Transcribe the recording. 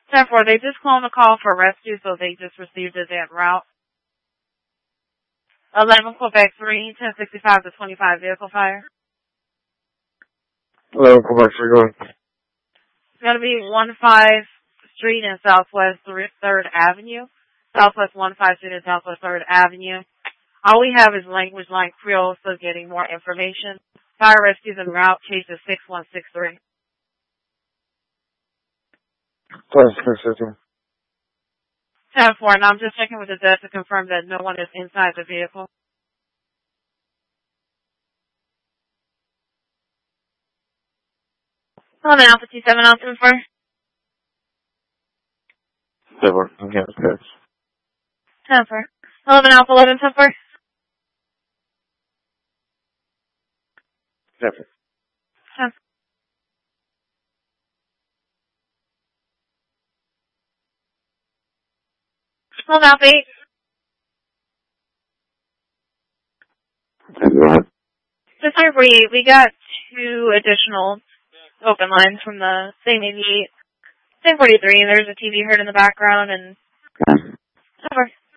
10-4, they just cloned a call for rescue, so they just received it en route. 11 Quebec 3, 1065 to 25 vehicle fire. 11 Quebec 3, go ahead. It's going to be 15 Street and Southwest 3rd Avenue. Southwest 15 Street and Southwest 3rd Avenue. All we have is language line Creole, so getting more information. Fire rescues en route, case is 6163. 10-4, and I'm just checking with the desk to confirm that no one is inside the vehicle. Hello, Alpha 27 on 10-4. 10-4, I'm getting the 10-4. 11 Alpha 11 10-4. 10-4. 10-4. 12 Alpha 8. Go ahead. Just 948, we got 2 additional open lines from the same 88. 1043, there's a TV heard in the background, and... 10-4.